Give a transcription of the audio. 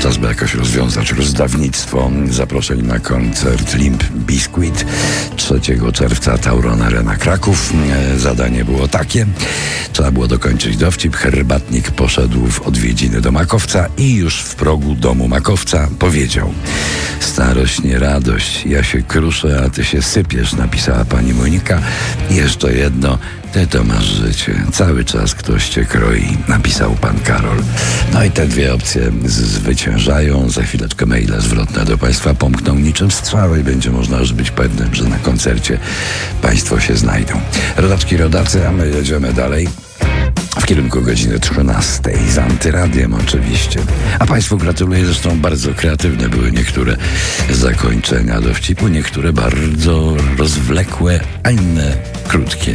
Czas by jakoś rozwiązać rozdawnictwo zaproszeń na koncert Limp Bizkit 3 czerwca Tauron Arena Kraków. Zadanie było takie. Trzeba było dokończyć dowcip. Herbatnik poszedł w odwiedziny do Makowca i już w progu domu Makowca powiedział: starość nie radość, ja się kruszę, a ty się sypiesz, napisała pani Monika. I jeszcze jedno: ty to masz życie, cały czas ktoś cię kroi, napisał pan Karol. No i te dwie opcje zwyciężają. Za chwileczkę maile zwrotne do państwa pomkną niczym strzały i będzie można już być pewnym, że na koncercie państwo się znajdą. Rodaczki, rodacy, a my jedziemy dalej. W kierunku godziny 13 z Antyradiem oczywiście. A państwu gratuluję, zresztą bardzo kreatywne były niektóre zakończenia dowcipu, niektóre bardzo rozwlekłe, a inne krótkie.